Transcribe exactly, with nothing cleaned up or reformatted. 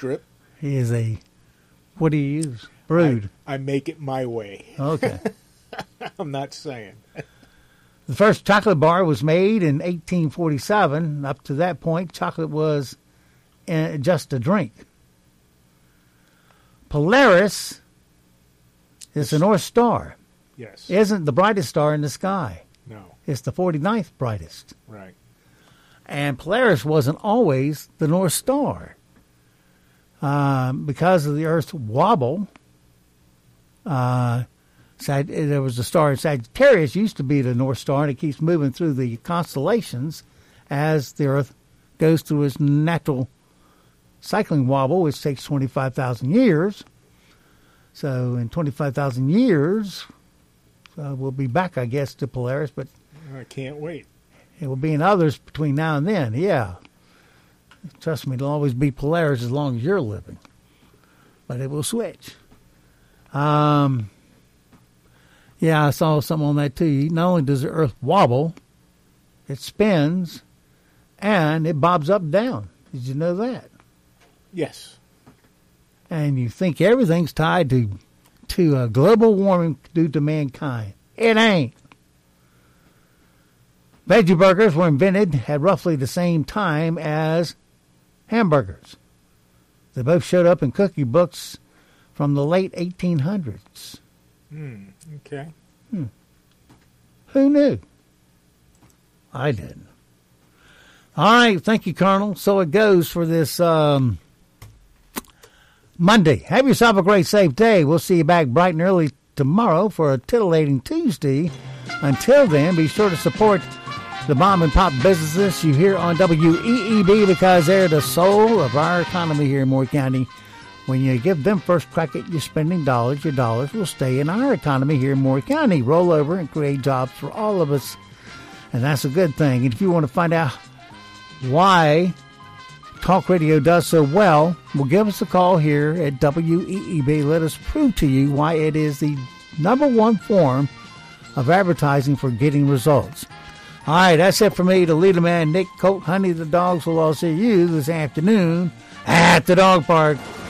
strip. He is a, what do you use? Brood. I, I make it my way. Okay. I'm not saying. The first chocolate bar was made in eighteen forty-seven. Up to that point, chocolate was uh, just a drink. Polaris is the North Star. Yes. Isn't the brightest star in the sky. No. It's the forty-ninth brightest. Right. And Polaris wasn't always the North Star. Um, because of the Earth's wobble, uh, Sag- there was a star in Sagittarius, used to be the North Star, and it keeps moving through the constellations as the Earth goes through its natural cycling wobble, which takes twenty-five thousand years. So in twenty-five thousand years, uh, we'll be back, I guess, to Polaris, but I can't wait. It will be in others between now and then, yeah. Trust me, it'll always be Polaris as long as you're living. But it will switch. Um, yeah, I saw something on that too. Not only does the Earth wobble, it spins, and it bobs up and down. Did you know that? Yes. And you think everything's tied to, to uh, global warming due to mankind. It ain't. Veggie burgers were invented at roughly the same time as hamburgers. They both showed up in cookie books from the late eighteen hundreds. Hmm. Okay. Hmm. Who knew? I didn't. All right. Thank you, Colonel. So it goes for this um, Monday. Have yourself a great, safe day. We'll see you back bright and early tomorrow for a titillating Tuesday. Until then, be sure to support the mom and pop businesses you hear on W E E B because they're the soul of our economy here in Moore County. When you give them first crack at your spending dollars, your dollars will stay in our economy here in Moore County, roll over and create jobs for all of us. And that's a good thing. And if you want to find out why talk radio does so well, well, give us a call here at W E E B. Let us prove to you why it is the number one form of advertising for getting results. All right, that's it for me, the leader man, Nick Colt, Honey the Dogs. Will all see you this afternoon at the dog park.